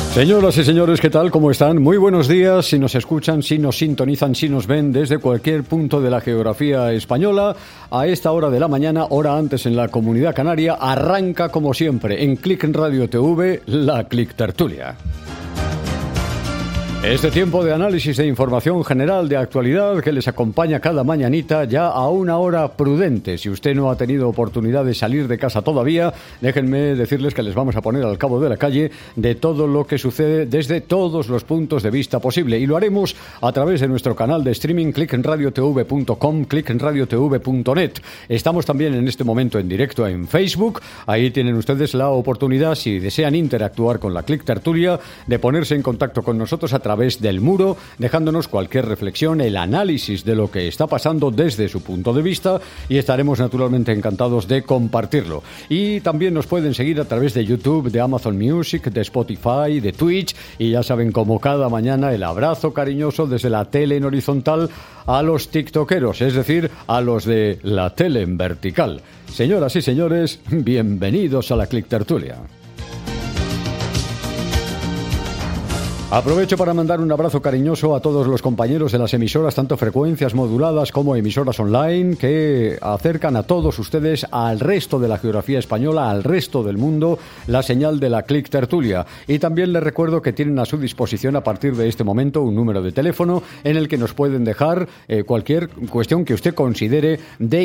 Señoras y señores, ¿qué tal? ¿Cómo están? Muy buenos días. Si nos escuchan, si nos sintonizan, si nos ven desde cualquier punto de la geografía española, a esta hora de la mañana, hora antes en la Comunidad Canaria, arranca como siempre en Click Radio TV, la Click Tertulia. Este tiempo de análisis de información general de actualidad que les acompaña cada mañanita ya a una hora prudente. Si usted no ha tenido oportunidad de salir de casa todavía, déjenme decirles que les vamos a poner al cabo de la calle de todo lo que sucede desde todos los puntos de vista posible. Y lo haremos a través de nuestro canal de streaming clickenradiotv.com, clickenradiotv.net. Estamos también en este momento en directo en Facebook. Ahí tienen ustedes la oportunidad, si desean interactuar con la Click Tertulia, de ponerse en contacto con nosotros a través del muro, dejándonos cualquier reflexión, el análisis de lo que está pasando desde su punto de vista, y estaremos naturalmente encantados de compartirlo. Y también nos pueden seguir a través de YouTube, de Amazon Music, de Spotify, de Twitch, y ya saben, como cada mañana, el abrazo cariñoso desde la tele en horizontal a los tiktokeros, es decir, a los de la tele en vertical. Señoras y señores, bienvenidos a la Click Tertulia. Aprovecho para mandar un abrazo cariñoso a todos los compañeros de las emisoras, tanto frecuencias moduladas como emisoras online, que acercan a todos ustedes al resto de la geografía española, al resto del mundo, la señal de la Click Tertulia. Y también les recuerdo que tienen a su disposición a partir de este momento un número de teléfono en el que nos pueden dejar cualquier cuestión que usted considere de